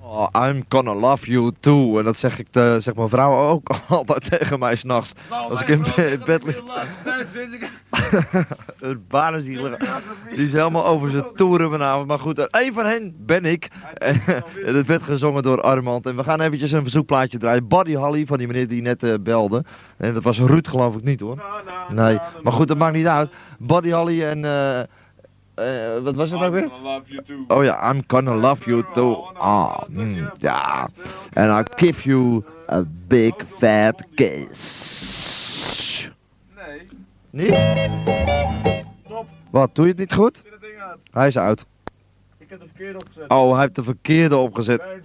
Oh, I'm gonna love you too. En dat zegt mijn vrouw ook altijd tegen mij s'nachts. Als ik in bed lig. Het baan is die is helemaal over zijn toeren vanavond. Maar goed, één van hen ben ik. En het werd gezongen door Armand. En we gaan eventjes een verzoekplaatje draaien. Buddy Holly, van die meneer die net belde. En dat was Ruud, geloof ik niet hoor. Nee, maar goed, dat maakt niet uit. Buddy Holly en... wat was het nou weer? Oh ja, I'm gonna love you too. Ja. And I'll give you a big fat kiss. Nee. Niet? Stop. Wat, doe je het niet goed? Zet het ding uit. Hij is uit. Ik heb de verkeerde opgezet. Oh, hij heeft de verkeerde opgezet. Bij het